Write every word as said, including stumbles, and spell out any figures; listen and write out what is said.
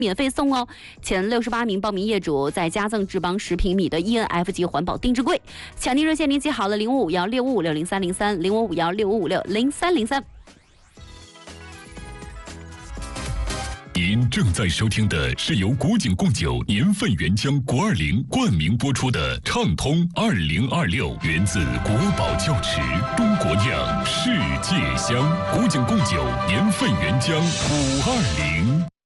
免费送哦！前六十八名报名业主再加赠志邦十平米的 E N F 级环保定制柜。抢订热线您记好了，零五五幺六五五六零三零三，零五五幺六五五六零三零三。 您正在收听的是由古井贡酒年份原浆国二零冠名播出的《畅通二零二六》，源自国宝窖池，中国酿，世界香。古井贡酒年份原浆五二零。